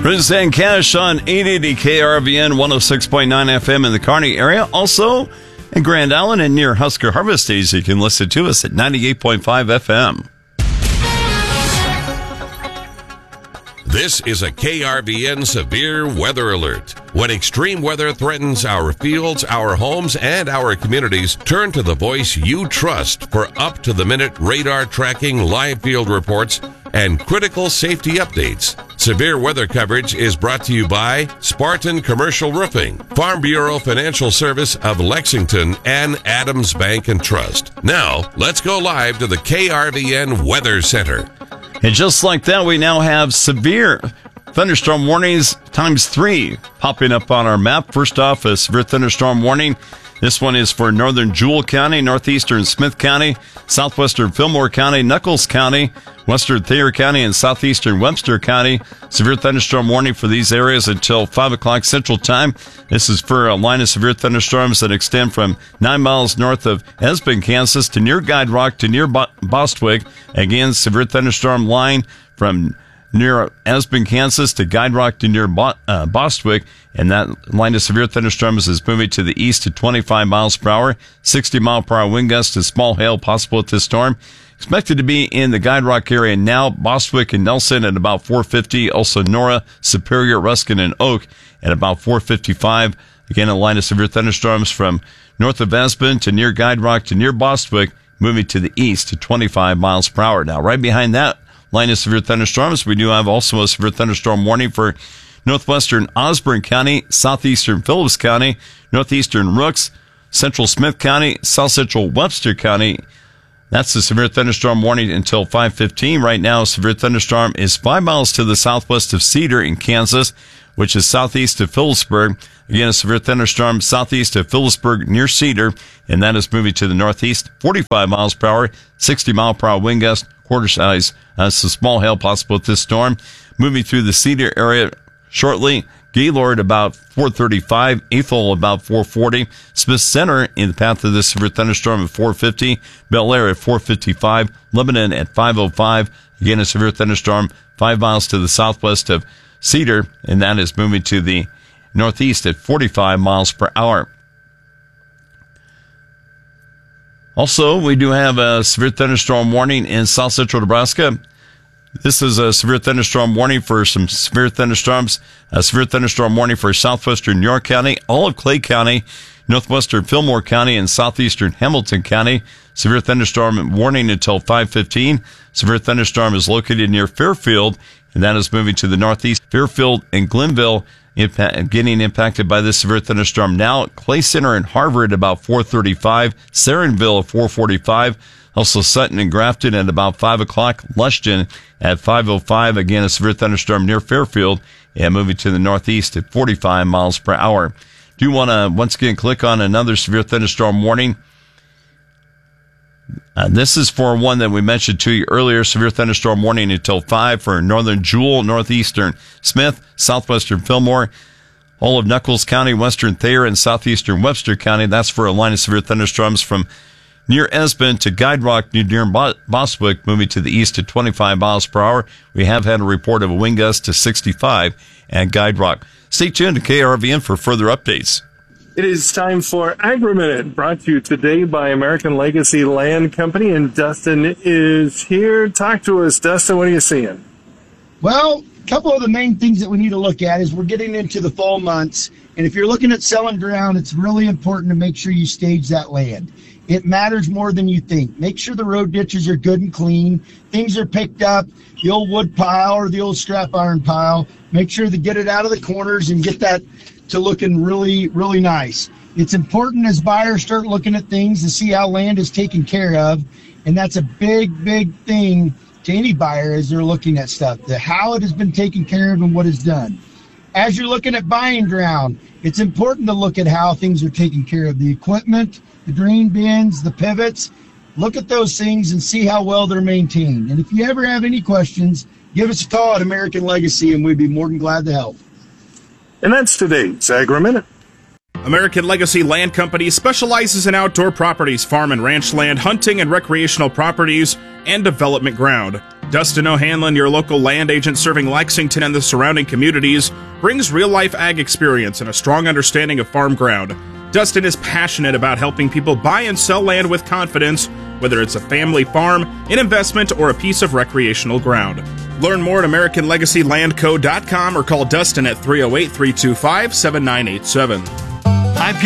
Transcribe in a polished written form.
Prince and Cash on 880 KRVN 106.9 FM in the Kearney area. Also in Grand Island and near Husker Harvest Days, you can listen to us at 98.5 FM. This is a KRVN severe weather alert. When extreme weather threatens our fields, our homes, and our communities, turn to the voice you trust for up-to-the-minute radar tracking, live field reports, and critical safety updates. Severe weather coverage is brought to you by Spartan Commercial Roofing, Farm Bureau Financial Service of Lexington, and Adams Bank and Trust. Now, let's go live to the KRVN Weather Center. And just like that, we now have severe thunderstorm warnings times 3 popping up on our map. First off, a severe thunderstorm warning. This one is for northern Jewell County, northeastern Smith County, southwestern Fillmore County, Nuckolls County, western Thayer County, and southeastern Webster County. Severe thunderstorm warning for these areas until 5 o'clock Central Time. This is for a line of severe thunderstorms that extend from 9 miles north of Esben, Kansas, to near Guide Rock to near Bostwick. Again, severe thunderstorm line from near Esben, Kansas to Guide Rock to near Bostwick. And that line of severe thunderstorms is moving to the east at 25 miles per hour. 60 mile per hour wind gusts and small hail possible at this storm. Expected to be in the Guide Rock area now. Bostwick and Nelson at about 450. Also Nora, Superior, Ruskin, and Oak at about 455. Again, a line of severe thunderstorms from north of Esben to near Guide Rock to near Bostwick, moving to the east at 25 miles per hour. Now, right behind that line of severe thunderstorms, we do have also a severe thunderstorm warning for northwestern Osborne County, southeastern Phillips County, northeastern Rooks, central Smith County, south central Webster County. That's the severe thunderstorm warning until 5:15. Right now, a severe thunderstorm is 5 miles to the southwest of Cedar in Kansas, which is southeast of Phillipsburg. Again, a severe thunderstorm southeast of Phillipsburg near Cedar, and that is moving to the northeast, 45 miles per hour, 60 mile per hour wind gust, quarter size. Some small hail possible with this storm. Moving through the Cedar area shortly. Gaylord about 435, Ethel about 440, Smith Center in the path of this severe thunderstorm at 450, Bel Air at 455, Lebanon at 505. Again, a severe thunderstorm 5 miles to the southwest of Cedar, and that is moving to the northeast at 45 miles per hour. Also, we do have a severe thunderstorm warning in south central Nebraska. This is a severe thunderstorm warning for some severe thunderstorms. A severe thunderstorm warning for southwestern York County, all of Clay County, northwestern Fillmore County, and southeastern Hamilton County. Severe thunderstorm warning until 5:15. Severe thunderstorm is located near Fairfield, and that is moving to the northeast. Fairfield and Glenville getting impacted by this severe thunderstorm now. Clay Center and Harvard about 435. Sarenville at 445. Also Sutton and Grafton at about 5 o'clock. Lushton at 5:05. Again, a severe thunderstorm near Fairfield and moving to the northeast at 45 miles per hour. Do you want to once again click on another severe thunderstorm warning? This is for one that we mentioned to you earlier. Severe thunderstorm warning until 5 for northern Jewell, northeastern Smith, southwestern Fillmore, all of Nuckolls County, western Thayer, and southeastern Webster County. That's for a line of severe thunderstorms from near Esben to Guide Rock near Bostwick, moving to the east at 25 miles per hour. We have had a report of a wind gust to 65 at Guide Rock. Stay tuned to KRVN for further updates. It is time for Agri-Minute, brought to you today by American Legacy Land Company, and Dustin is here. Talk to us, Dustin. What are you seeing? Well, a couple of the main things that we need to look at is we're getting into the fall months, and if you're looking at selling ground, it's really important to make sure you stage that land. It matters more than you think. Make sure the road ditches are good and clean. Things are picked up, the old wood pile or the old scrap iron pile. Make sure to get it out of the corners and get that to looking really, really nice. It's important as buyers start looking at things to see how land is taken care of, and that's a big, big thing to any buyer as they're looking at stuff, how it has been taken care of and what is done. As you're looking at buying ground, it's important to look at how things are taken care of. The equipment, the drain bins, the pivots, look at those things and see how well they're maintained. And if you ever have any questions, give us a call at American Legacy, and we'd be more than glad to help. And that's today's Agri-Minute. American Legacy Land Company specializes in outdoor properties, farm and ranch land, hunting and recreational properties, and development ground. Dustin O'Hanlon, your local land agent serving Lexington and the surrounding communities, brings real-life ag experience and a strong understanding of farm ground. Dustin is passionate about helping people buy and sell land with confidence, whether it's a family farm, an investment, or a piece of recreational ground. Learn more at AmericanLegacyLandCo.com or call Dustin at 308-325-7987.